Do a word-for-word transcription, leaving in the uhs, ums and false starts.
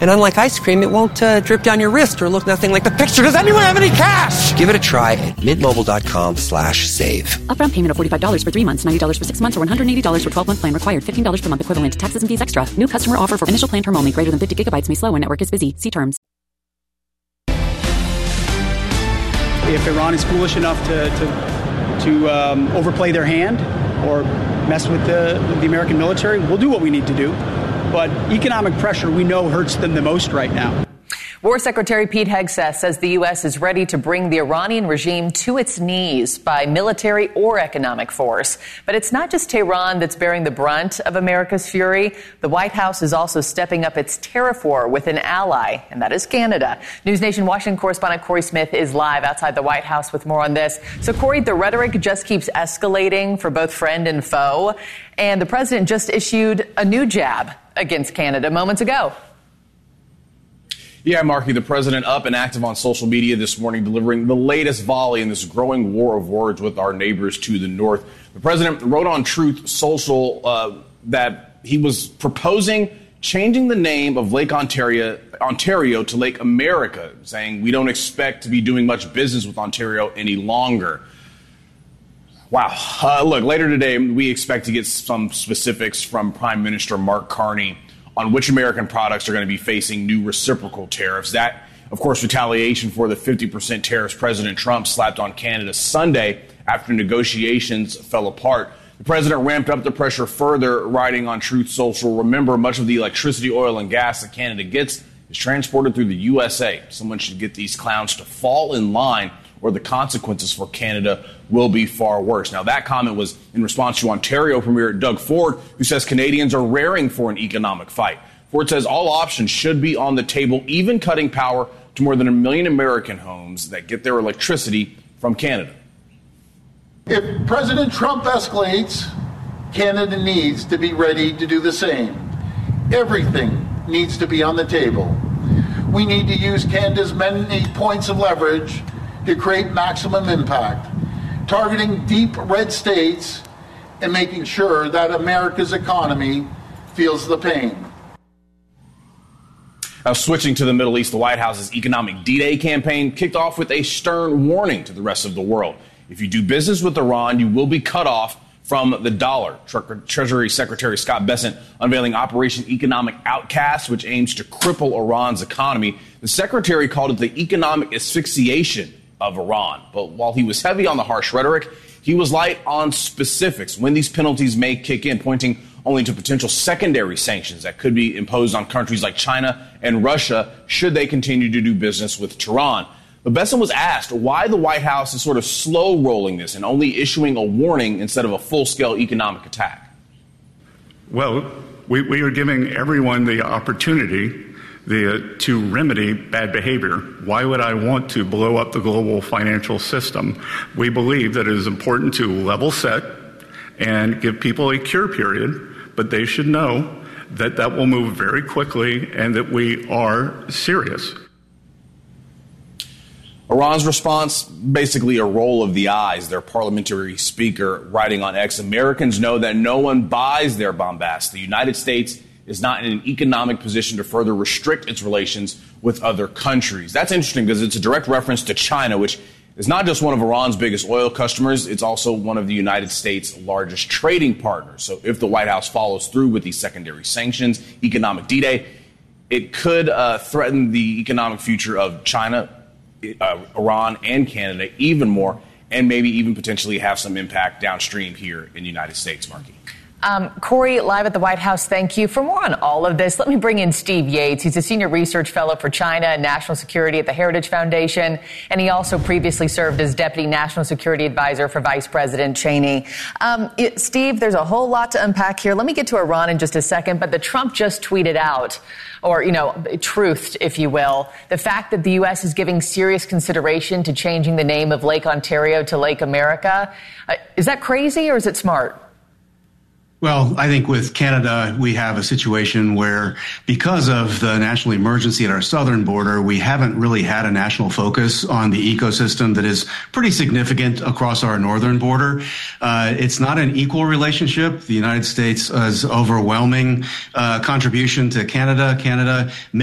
And unlike ice cream, it won't uh, drip down your wrist or look nothing like the picture. Does anyone have any cash? Give it a try at mintmobile.com slash save. Upfront payment of forty-five dollars for three months, ninety dollars for six months, or one hundred eighty dollars for twelve-month plan required. fifteen dollars per month equivalent to taxes and fees extra. New customer offer for initial plan term only. Greater than fifty gigabytes may slow when network is busy. See terms. If Iran is foolish enough to to, to um, overplay their hand or mess with the, the American military, we'll do what we need to do. But economic pressure, we know, hurts them the most right now. War Secretary Pete Hegseth says the U S is ready to bring the Iranian regime to its knees by military or economic force. But it's not just Tehran that's bearing the brunt of America's fury. The White House is also stepping up its tariff war with an ally, and that is Canada. News Nation Washington correspondent Corey Smith is live outside the White House with more on this. So, Corey, the rhetoric just keeps escalating for both friend and foe, and the president just issued a new jab against Canada moments ago. Yeah, Marky, the president up and active on social media this morning, delivering the latest volley in this growing war of words with our neighbors to the north. The president wrote on Truth Social uh, that he was proposing changing the name of Lake Ontario, Ontario to Lake America, saying we don't expect to be doing much business with Ontario any longer. Wow. Uh, look, later today, we expect to get some specifics from Prime Minister Mark Carney on which American products are going to be facing new reciprocal tariffs. That, of course, retaliation for the fifty percent tariffs President Trump slapped on Canada Sunday after negotiations fell apart. The president ramped up the pressure further, writing on Truth Social, remember, much of the electricity, oil, and gas that Canada gets is transported through the U S A. Someone should get these clowns to fall in line, or the consequences for Canada will be far worse. Now, that comment was in response to Ontario Premier Doug Ford, who says Canadians are raring for an economic fight. Ford says all options should be on the table, even cutting power to more than a million American homes that get their electricity from Canada. If President Trump escalates, Canada needs to be ready to do the same. Everything needs to be on the table. We need to use Canada's many points of leverage to create maximum impact, targeting deep red states and making sure that America's economy feels the pain. Now, switching to the Middle East, the White House's Economic D-Day campaign kicked off with a stern warning to the rest of the world. If you do business with Iran, you will be cut off from the dollar. Tre- Treasury Secretary Scott Bessent unveiling Operation Economic Outcast, which aims to cripple Iran's economy. The secretary called it the economic asphyxiation of Iran. But while he was heavy on the harsh rhetoric, he was light on specifics when these penalties may kick in, pointing only to potential secondary sanctions that could be imposed on countries like China and Russia should they continue to do business with Tehran. But Bessent was asked why the White House is sort of slow rolling this and only issuing a warning instead of a full-scale economic attack. Well, we, we are giving everyone the opportunity The, to remedy bad behavior. Why would I want to blow up the global financial system? We believe that it is important to level set and give people a cure period, but they should know that that will move very quickly and that we are serious. Iran's response, basically a roll of the eyes. Their parliamentary speaker writing on X, Americans know that no one buys their bombast. The United States is not in an economic position to further restrict its relations with other countries. That's interesting because it's a direct reference to China, which is not just one of Iran's biggest oil customers, it's also one of the United States' largest trading partners. So if the White House follows through with these secondary sanctions, economic D-Day, it could uh, threaten the economic future of China, uh, Iran, and Canada even more, and maybe even potentially have some impact downstream here in the United States, Marky. Um, Corey, live at the White House, thank you. For more on all of this, let me bring in Steve Yates. He's a senior research fellow for China and national security at the Heritage Foundation, and he also previously served as deputy national security advisor for Vice President Cheney. Um, it, Steve, there's a whole lot to unpack here. Let me get to Iran in just a second, but the Trump just tweeted out, or, you know, truthed, if you will, the fact that the U S is giving serious consideration to changing the name of Lake Ontario to Lake America. Uh, is that crazy or is it smart? Well, I think with Canada, we have a situation where because of the national emergency at our southern border, we haven't really had a national focus on the ecosystem that is pretty significant across our northern border. Uh, it's not an equal relationship. The United States has overwhelming uh, contribution to Canada. Canada